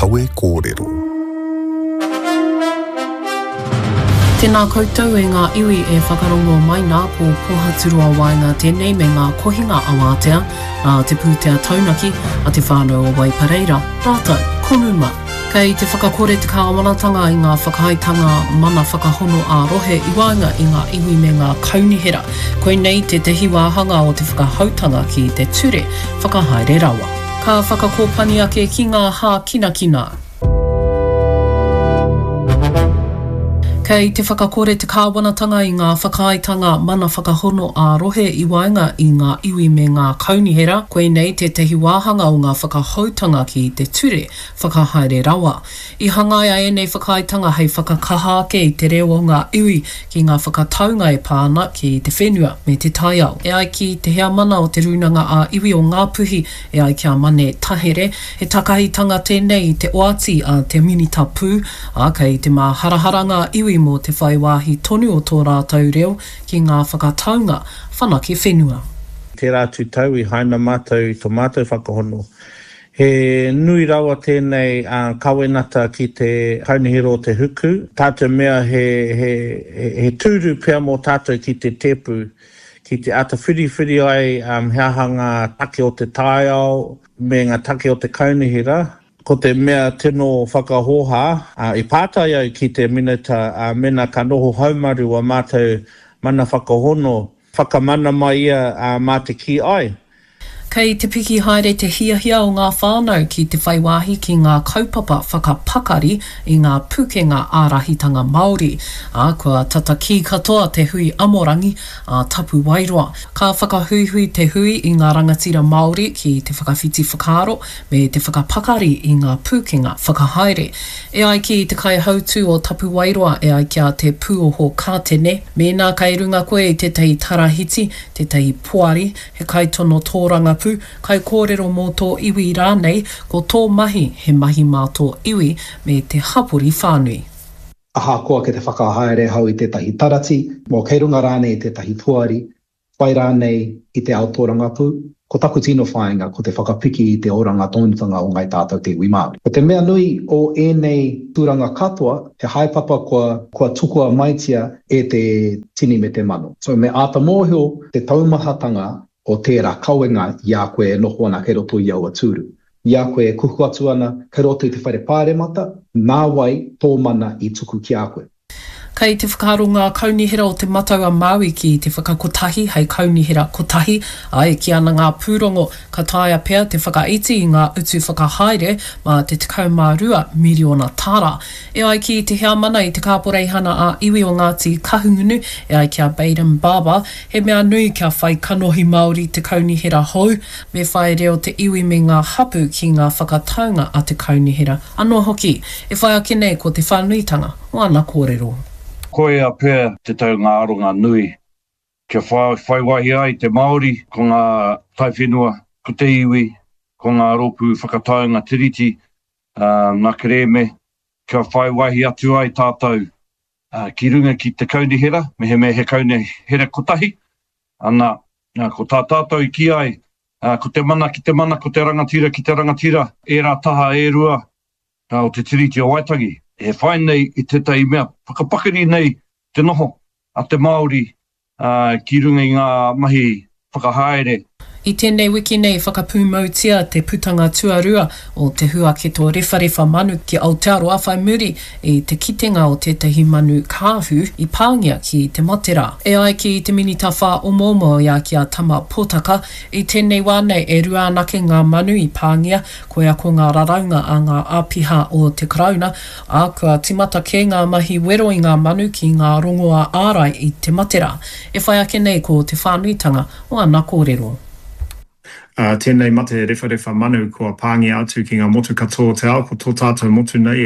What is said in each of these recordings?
Kawe Kōrero. Tēnā koutou e ngā iwi e whakarongo mai nā po pohaturua wainga tēnei me ngā kohinga awātea, nā te pūtea taunaki a te whānau o Waipareira. Rātou, konuma. Kei te whakakore te kāwanatanga i ngā whakahaitanga mana whakahono a rohe i wainga i ngā iwi me ngā kaunihera. Koe nei te tehi wāhanga o te whakahautanga ki te ture whakahaere rawa. Ka whakakōpani ake ki ngā hā kina. Kei te whakakore te kāwanatanga i ngā whakaitanga mana whakahono a rohe i wainga i ngā iwi me ngā kaunihera, koe nei te tehi wāhanga o ngā whakahautanga ki te ture whakahaere rawa. I hangaia e nei whakaitanga hei whakakaha ake i te reo o ngā iwi ki ngā whakataunga e pāna ki te whenua me te taiao. E ai ki te hea mana o te runanga a iwi o ngā puhi e ai kia mane tahere, he takahitanga tēnei te oati a te minita pū, a kei te mā haraharanga iwi mō te whaiwahi tonu o tō rātou reo ki ngā whakataunga whanake whenua. Te rātu tau i haina mātou tō mātou whakahono. He nui rawa tēnei kawenata ki te kaunihero o te huku. Tātou mea he tūru pia mō tātou ki te tepu, ki te ata whiri ai heahanga take o te taiao, me ngā take o te kaunihera. Ko te mea tino whakahoha, i pātai au ki te minata mena ka noho haumaru a mātou mana whakahono, whakamana mai ia mā te ki ai. Kei te piki haere te hiahia o ngā whānau ki te whaiwahi ki ngā kaupapa whakapakari i ngā pukenga ārahitanga Māori. Kua tata ki katoa te hui amorangi a tapu wairoa. Ka whakahuihui te hui i ngā rangatira Māori ki te whakawhiti whakaaro me te whakapakari i ngā pukenga whakahaere. E ai ki te kai hautu o tapu wairoa e ai kia te pūoho kātene. Mēnā kai runga koe i te tei tarahiti, te tei poari, he kai tono tōranga kai kōrero mō tō iwi rānei, ko tō mahi he mahi mā tō iwi me te hapori whānui. Aha koa ke te whakahaere hau i te tahi tarati, mō kei runga rānei i te tahi puari, whai rānei i te aotorangapu, ko taku tino whāinga ko te whakapiki i te oranga tōnutanga o ngai tātou te iwi Māori. Ko te mea nui o ēnei tūranga katoa, he haipapa kua tukua maitia e te tini me te mano. So me āta mōhio te taumahatanga o tērā kauenga i a koe e noho ana kei roto i aua tūru. I a koe e kuhu atu ana kei roto i te whaire pāremata, nā wai tō mana i tuku ki a koe. Kei te whakaro ngā kaunihera o te matau a Māui ki te whakakotahi hei kaunihera kotahi, ai ki ana ngā pūrongo ka taia pea te whakaiti i ngā utu whakahaere ma te 12 miliona tāra. E ai ki te hea mana i te kāporeihana a iwi o Ngāti Kahungunu, e ai kia Baden Baba, he mea nui kia whai kanohi Māori te kaunihera hou, me whai reo te iwi me ngā hapu ki ngā whakataunga a te kaunihera. Anō hoki, e whai ake nei ko te whānuitanga o ana kōrero. Koe a pēr te tau ngā aronga nui. Kia whaiwahi ai te Māori, ko ngā taiwhenua, ko te iwi, ko ngā ropu whakataunga tiriti, ngā kereme, kia whaiwahi atu ai tātou ki runga ki te kaunihera, me he kaunihera kotahi. Ana, ko tā tātou i ki ai, ko te mana ki te mana, ko te rangatira ki te rangatira, e rā taha e rua o te tiriti o Waitangi. E whai nei i te tei mea whakapakari nei te noho a te Māori ki runga i ngā mahi whakahaere. I tēnei wiki nei whakapūmautia te putanga tuarua o te huaketo rewharewa manu ki Aotearoa whai muri i te kitenga o tētahi manu kāhu i pāngia ki te matera. E ai ki te minita whā o momo i a ki a tama pōtaka, i tēnei wānei e rua anake ngā manu i pāngia, koe ako ngā raraunga a ngā āpiha o te karauna, a kua timata ke ngā mahi wero i ngā manu ki ngā rongoa ārai i te matera. E whai ake nei ko te whānuitanga o ana kōrero. Tēnei mate rewharewa manu kua pāngia atu ki ngā motu katoa te ao, ko tō tātou motu nei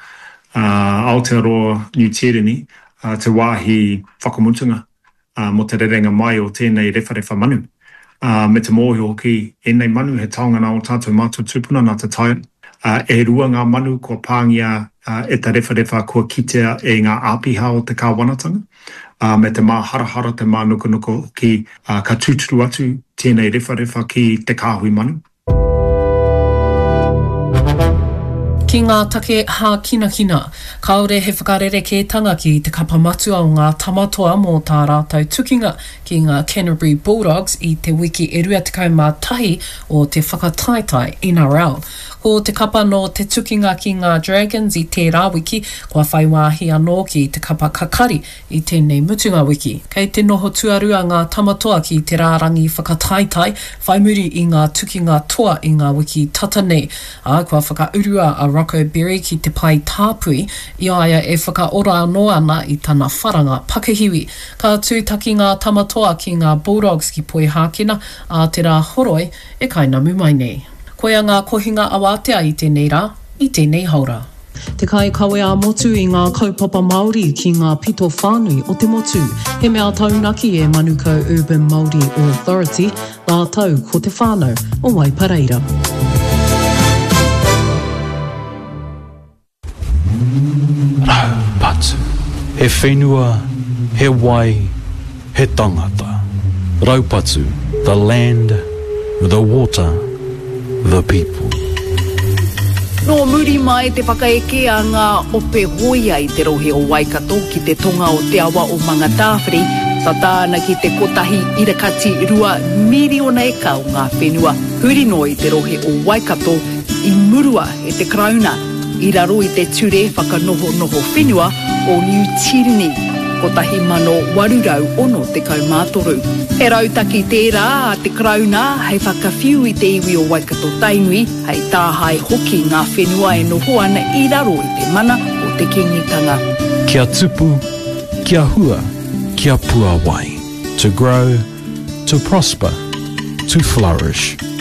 Aotearoa New Tireni, te wāhi whakamutunga mo te rerenga mai o tēnei rewharewa manu. Me te mōhio hoki, enei manu he taongana o tātou mātou tūpuna nā te taia. E rua ngā manu kua pāngia e te rewharewa kua kitea e ngā āpiha o te kāwanatanga. Me te mā harahara te mā nuku ki ka tūturu atu tēnei rewharewa ki te kāhui manu. Ki ngā take hā kina kina, kaore he whakarere ki te kapa matua o ngā tamatoa mō tā rātou tukinga ki ngā Canterbury Bulldogs i te wiki e rua tekau mā tahi o te whakataetai NRL. Ko te kapa no te tukinga ki ngā Dragons i tērā wiki, kua whaiwāhi anō ki te kapa kakari i tēnei mutunga wiki. Kei te noho tuarua ngā tamatoa ki te rārangi whakataetai, whaimuri i ngā tukinga toa i ngā wiki tata nei. Kua whakaurua a Rocco Berry ki te pai tāpui, i aia e whakaora anō ana i tana wharanga Pakihiwi. Ka tūtaki ngā tamatoa ki ngā Bulldogs ki Poi Hākina, a te rā horoi e kainamu mai nei. Koia ngā kohinga awatea i tēnei rā, i tēnei haura. Te kai kawe a motu i ngā kaupapa Māori ki ngā pito whānui o te motu. He mea taunaki e Manukau Urban Māori Authority, la tau ko te whānau o Waipareira. Raupatu, he whenua, he wai, he tangata. Raupatu, the land, the water, the people. No muri mai te whakaeke a ngā ope hoia i te rohe o Waikato ki te tonga o te awa o Mangatāwhiri, tatāna ki te kotahi irakati 2 miriona eka o ngā whenua huri no i te rohe o Waikato i murua e te krauna i raro i te ture whakanoho whenua o New Tyranny, kotahi mano warurau ono te kaumātoru. He rautaki tērā a te krauna hei whakawhiu i te iwi o Waikato Tainui, hei tāhai hoki ngā whenua e noho ana i raro i te mana o te kingitanga. Kia tupu, kia hua, kia pua wai. To grow, to prosper, to flourish.